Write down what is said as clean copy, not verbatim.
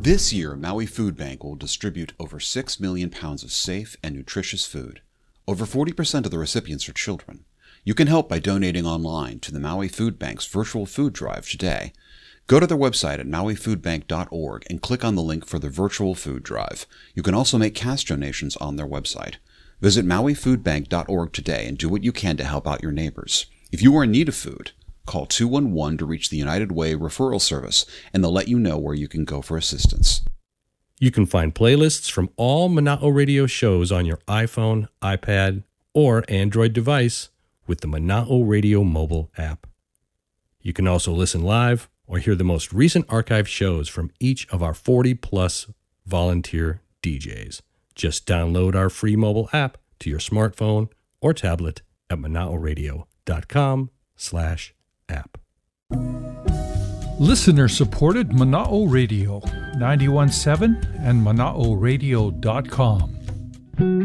This year, Maui Food Bank will distribute over 6 million pounds of safe and nutritious food. Over 40% of the recipients are children. You can help by donating online to the Maui Food Bank's virtual food drive today. Go to their website at mauifoodbank.org and click on the link for the virtual food drive. You can also make cash donations on their website. Visit mauifoodbank.org today and do what you can to help out your neighbors. If you are in need of food, call 211 to reach the United Way referral service, and they'll let you know where you can go for assistance. You can find playlists from all Mana'o Radio shows on your iPhone, iPad, or Android device with the Mana'o Radio mobile app. You can also listen live or hear the most recent archived shows from each of our 40-plus volunteer DJs. Just download our free mobile app to your smartphone or tablet at manaoradio.com/app. Listener-supported Mana'o Radio, 91.7 and manaoradio.com.